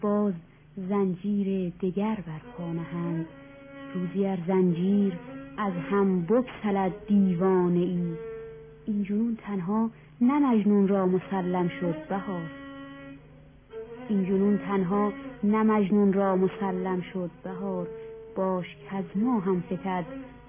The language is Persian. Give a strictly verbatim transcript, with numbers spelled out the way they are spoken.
باز زنجیر دگر بر پا نهند. روزی ار زنجیر از هم بگسلد دیوانه ای، این جنون تنها نه مجنون را مسلم شد بهار. این جنون تنها نه مجنون را مسلم شد بهار. باش کز ما هم فتد